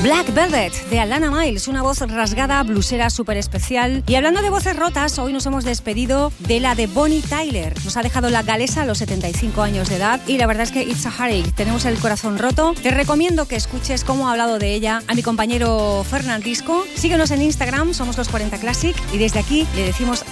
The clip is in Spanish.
Black Velvet de Alana Miles, una voz rasgada, blusera, súper especial. Y hablando de voces rotas, hoy nos hemos despedido de la de Bonnie Tyler. Nos ha dejado la galesa a los 75 años de edad y la verdad es que it's a heartache, tenemos el corazón roto. Te recomiendo que escuches cómo ha hablado de ella a mi compañero Fernandisco. Síguenos en Instagram, somos los 40 Classic y desde aquí le decimos